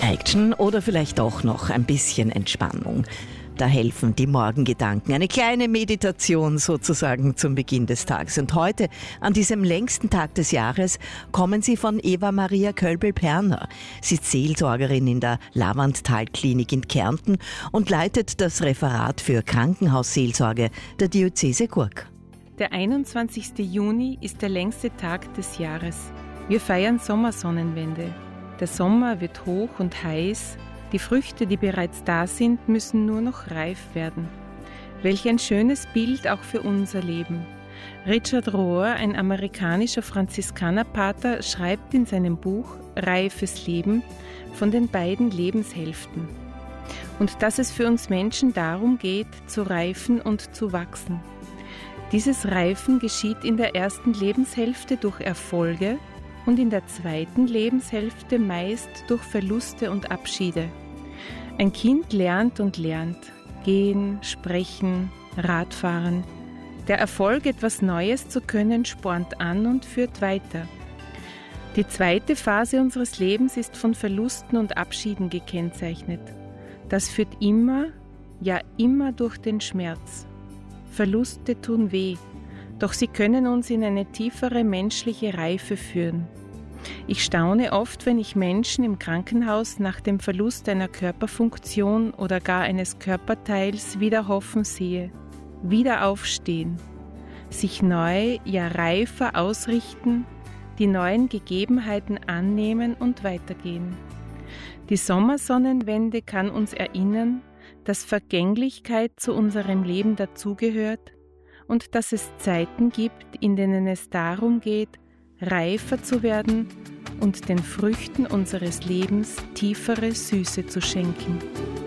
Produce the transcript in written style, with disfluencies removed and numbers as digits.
Action oder vielleicht auch noch ein bisschen Entspannung. Da helfen die Morgengedanken. Eine kleine Meditation sozusagen zum Beginn des Tages. Und heute, an diesem längsten Tag des Jahres, kommen Sie von Eva Maria Kölbel-Perner. Sie ist Seelsorgerin in der Lavanttal-Klinik in Kärnten und leitet das Referat für Krankenhausseelsorge der Diözese Gurk. Der 21. Juni ist der längste Tag des Jahres. Wir feiern Sommersonnenwende. Der Sommer wird hoch und heiß. Die Früchte, die bereits da sind, müssen nur noch reif werden. Welch ein schönes Bild auch für unser Leben. Richard Rohr, ein amerikanischer Franziskanerpater, schreibt in seinem Buch Reifes Leben von den beiden Lebenshälften. Und dass es für uns Menschen darum geht, zu reifen und zu wachsen. Dieses Reifen geschieht in der ersten Lebenshälfte durch Erfolge und in der zweiten Lebenshälfte meist durch Verluste und Abschiede. Ein Kind lernt und lernt, gehen, sprechen, Radfahren. Der Erfolg, etwas Neues zu können, spornt an und führt weiter. Die zweite Phase unseres Lebens ist von Verlusten und Abschieden gekennzeichnet. Das führt immer, ja immer durch den Schmerz. Verluste tun weh, doch sie können uns in eine tiefere menschliche Reife führen. Ich staune oft, wenn ich Menschen im Krankenhaus nach dem Verlust einer Körperfunktion oder gar eines Körperteils wieder hoffen sehe, wieder aufstehen, sich neu, ja reifer ausrichten, die neuen Gegebenheiten annehmen und weitergehen. Die Sommersonnenwende kann uns erinnern, dass Vergänglichkeit zu unserem Leben dazugehört und dass es Zeiten gibt, in denen es darum geht, reifer zu werden und den Früchten unseres Lebens tiefere Süße zu schenken.